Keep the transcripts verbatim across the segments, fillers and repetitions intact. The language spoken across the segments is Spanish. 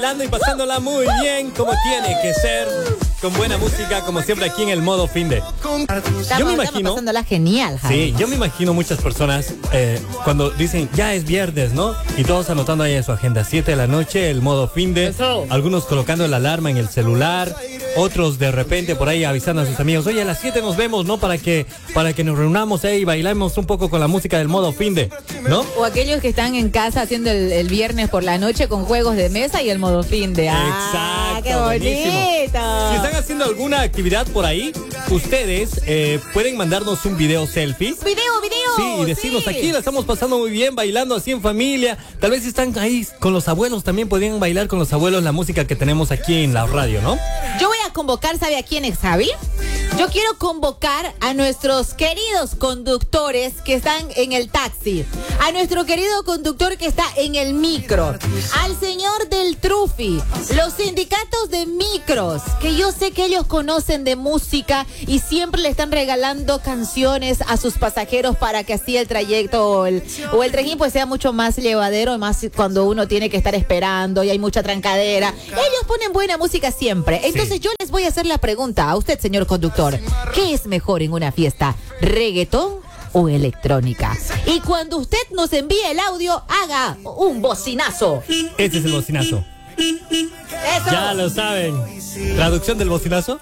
Bailando y pasándola muy bien, como tiene que ser, con buena música, como siempre aquí en el modo finde. Estamos, Yo me imagino, pasándola genial, Javi. Sí, yo me imagino muchas personas eh, cuando dicen ya es viernes, ¿no? Y todos anotando ahí en su agenda, siete de la noche, el modo finde. Eso. Algunos colocando la alarma en el celular, otros de repente por ahí avisando a sus amigos, oye, a las siete nos vemos, ¿no? Para que, para que nos reunamos ahí y bailemos un poco con la música del modo finde, ¿no? O aquellos que están en casa haciendo el, el viernes por la noche con juegos de mesa y el modo finde. ¡Ah, Exacto, qué bonito! buenísimo. Si están haciendo alguna actividad por ahí, ustedes eh, pueden mandarnos un video selfie. ¡Video, video! Sí, y decirnos, sí. aquí la estamos pasando muy bien, bailando así en familia. Tal vez si están ahí con los abuelos, también podrían bailar con los abuelos la música que tenemos aquí en la radio, ¿no? Yo voy a convocar, ¿sabe a quién es, Javi? Yo quiero convocar a nuestros queridos conductores que están en el taxi, a nuestro querido conductor que está en el micro, al señor del Trufi, los sindicatos de micros, que yo sé que ellos conocen de música y siempre le están regalando canciones a sus pasajeros para que así el trayecto o el, o el trekking pues sea mucho más llevadero, más cuando uno tiene que estar esperando y hay mucha trancadera. Ellos ponen buena música siempre. Entonces Sí. yo les voy a hacer la pregunta a usted, señor conductor. ¿Qué es mejor en una fiesta? ¿Reggaetón o electrónica? Y cuando usted nos envíe el audio, haga un bocinazo. Este es el bocinazo. Eso. Ya lo saben. ¿Traducción del bocinazo?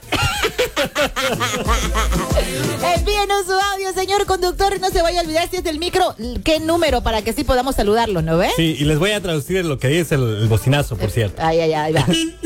Envíenos su audio, señor conductor. No se vaya a olvidar si es del micro, qué número para que sí podamos saludarlo, ¿no ve? Sí, y les voy a traducir lo que dice el, el bocinazo, por cierto. Ay, ay, ay, va.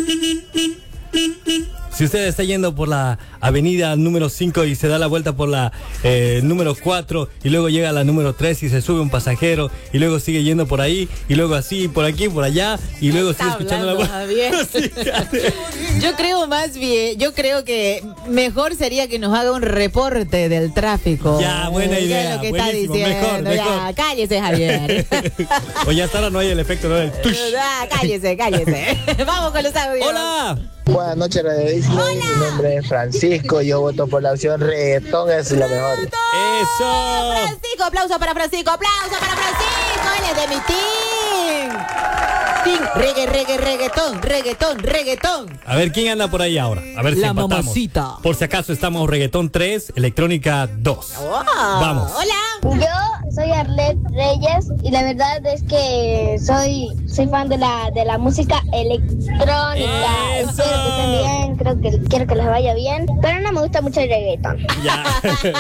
Si usted está yendo por la avenida número cinco y se da la vuelta por la eh, número cuatro y luego llega a la número tres y se sube un pasajero y luego sigue yendo por ahí y luego así, por aquí, por allá y luego sigue escuchando la voz. Sí, yo creo más bien, yo creo que mejor sería que nos haga un reporte del tráfico. Ya, buena ¿Qué idea, es lo que buenísimo, está diciendo? mejor, Ya, mejor. cállese, Javier. O ya hasta ahora no hay el efecto, ¿no? El tush. Ah, cállese, cállese. Vamos con los audios. ¡Hola! Buenas noches, Radio Disney. Hola. Mi nombre es Francisco. Yo voto por la opción reggaetón, es la mejor. ¡Eso! Francisco, aplauso para Francisco, aplauso para Francisco, él es de mi team. Team, reggae, reggae, reggaetón, reggaetón, reggaetón. A ver, ¿quién anda por ahí ahora? A ver si La empatamos. mamacita. Por si acaso estamos reggaetón tres, electrónica dos. Wow. Vamos. Hola. Yo soy Arlet Reyes y la verdad es que soy soy fan de la de la música electrónica. ¡Eso! Espero que estén bien, creo que quiero que les vaya bien, pero no me gusta mucho el reggaetón. Ya. Arlet.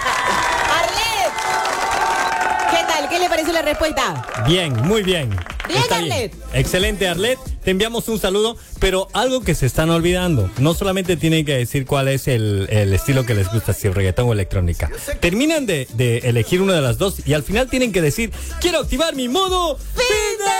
¿Qué tal? ¿Qué le pareció la respuesta? Bien, muy bien. Bien, Está Arlet. Excelente, Arlet. Te enviamos un saludo, pero algo que se están olvidando. No solamente tienen que decir cuál es el, el estilo que les gusta, si reggaetón o electrónica. Terminan de, de elegir una de las dos y al final tienen que decir, quiero activar mi modo finde.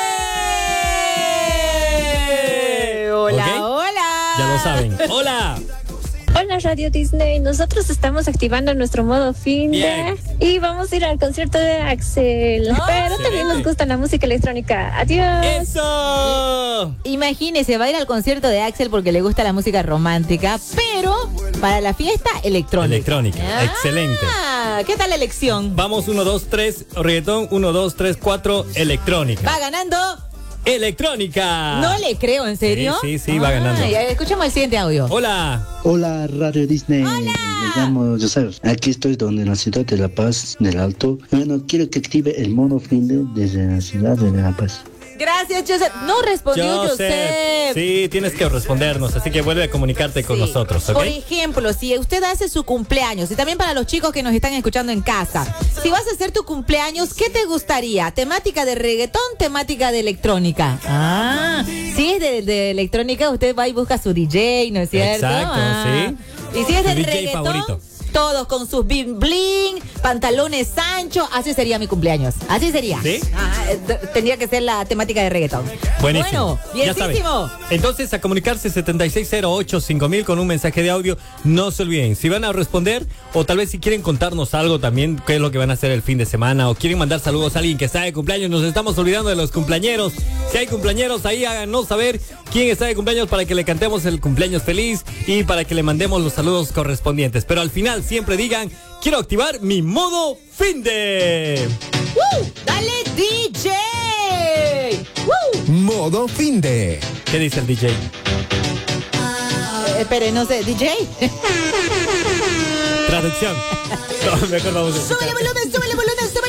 Hola, ¿Ok? hola. Ya lo saben. Hola. Hola Radio Disney, nosotros estamos activando nuestro modo finde Bien. y vamos a ir al concierto de Axel, Ah, pero también nos gusta la música electrónica. Adiós. ¡Eso! Imagínese, va a ir al concierto de Axel porque le gusta la música romántica, pero para la fiesta electrónica. Electrónica, Ah, excelente. ¿Qué tal la elección? Vamos, uno, dos, tres, reggaetón, uno, dos, tres, cuatro, electrónica. Va ganando. ¡Electrónica! No le creo, ¿en serio? Sí, sí, sí, va ganando. ya, escuchemos el siguiente audio. Hola. Hola Radio Disney, me llamo Joseph. Aquí estoy donde la ciudad de La Paz del Alto. Bueno, quiero que active el modo finde desde la ciudad de La Paz. Gracias, Joseph. No respondió Joseph. Sí, tienes que respondernos, así que vuelve a comunicarte con Sí. nosotros, ¿ok? Por ejemplo, si usted hace su cumpleaños, y también para los chicos que nos están escuchando en casa, si vas a hacer tu cumpleaños, ¿qué te gustaría? ¿Temática de reggaetón, temática de electrónica? Ah, si es de, de electrónica, usted va y busca su D J, ¿no es cierto? Exacto, Ah. sí. Y si es Su de D J reggaetón, favorito. todos con sus bling bling, pantalones anchos, así sería mi cumpleaños. Así sería. ¿Sí? Ah, eh, d- tendría que ser la temática de reggaetón. Buenísimo. Bueno, Ya saben. bienísimo. Entonces, a comunicarse setenta y seis cero ocho cinco mil con un mensaje de audio. No se olviden, si van a responder o tal vez si quieren contarnos algo también, qué es lo que van a hacer el fin de semana o quieren mandar saludos a alguien que está de cumpleaños. Nos estamos olvidando de los cumpleañeros. Si hay cumpleañeros ahí, háganos saber quién está de cumpleaños para que le cantemos el cumpleaños feliz y para que le mandemos los saludos correspondientes. Pero al final siempre digan, quiero activar mi modo finde. ¡Woo! ¡Dale, D J! ¡Woo! Modo fin de. ¿Qué dice el D J? Eh, espere, no sé, D J. Traducción. No, mejor vamos a escuchar. Súbele volumen, súbele volumen, súbele